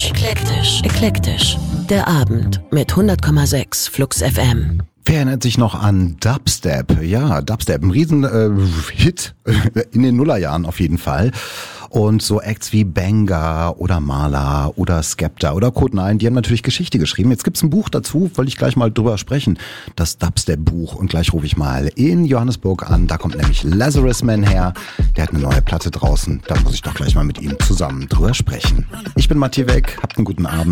Eklektisch. Der Abend mit 100,6 Flux FM. Wer erinnert sich noch an Dubstep? Ja, Dubstep, ein Riesen-Hit in den Nullerjahren auf jeden Fall. Und so Acts wie Benga oder Marla oder Skepta oder Code9, die haben natürlich Geschichte geschrieben. Jetzt gibt's ein Buch dazu, wollte ich gleich mal drüber sprechen. Das Dubstep-Buch. Und gleich rufe ich mal in Johannesburg an. Da kommt nämlich Lazarus Man her. Der hat eine neue Platte draußen. Da muss ich doch gleich mal mit ihm zusammen drüber sprechen. Ich bin Matti Weck, habt einen guten Abend.